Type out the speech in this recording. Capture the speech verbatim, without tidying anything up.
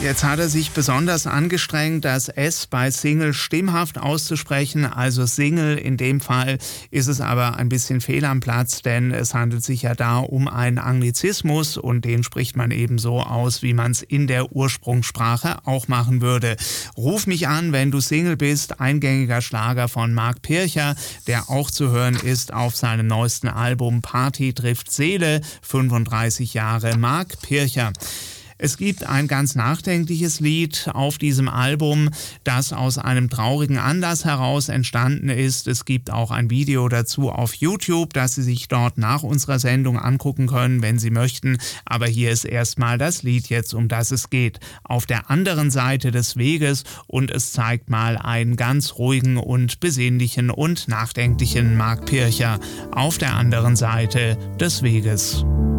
Jetzt hat er sich besonders angestrengt, das S bei Single stimmhaft auszusprechen, also Single. In dem Fall ist es aber ein bisschen fehl am Platz, denn es handelt sich ja da um einen Anglizismus und den spricht man eben so aus, wie man es in der Ursprungssprache auch machen würde. Ruf mich an, wenn du Single bist, eingängiger Schlager von Marc Pircher, der auch zu hören ist auf seinem neuesten Album Party trifft Seele, fünfunddreißig Jahre Marc Pircher. Es gibt ein ganz nachdenkliches Lied auf diesem Album, das aus einem traurigen Anlass heraus entstanden ist. Es gibt auch ein Video dazu auf YouTube, das Sie sich dort nach unserer Sendung angucken können, wenn Sie möchten. Aber hier ist erstmal das Lied jetzt, um das es geht. Auf der anderen Seite des Weges, und es zeigt mal einen ganz ruhigen und besinnlichen und nachdenklichen Marc Pircher auf der anderen Seite des Weges.